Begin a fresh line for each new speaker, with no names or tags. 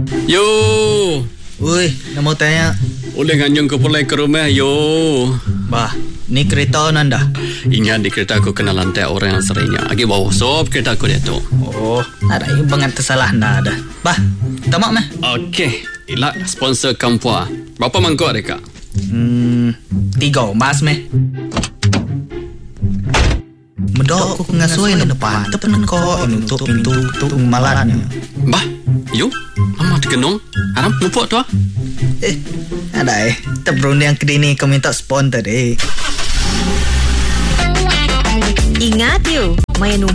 Yo.
Ui, nak mau tanya.
Boleh nganyung ke pulai ke rumah, yo.
Bah, ni kereta nanda.
Ingat di kereta aku kena lantai orang yang seringnya. Agi bawa sop kereta aku dia tu.
Oh, ada yang bangat tersalah nanda. Bah, tamak meh.
Okey, ila sponsor Kampua. Berapa mangkuk mereka?
3 mas meh. Medok aku ngasuhin depan. Tepen kau nutup pintu tu malatnya.
Bah, yo. Lama dikenung. Haram lupa tu ah.
Ada terberundang ke dini kau minta sponsor deh.
Ingat you, mayan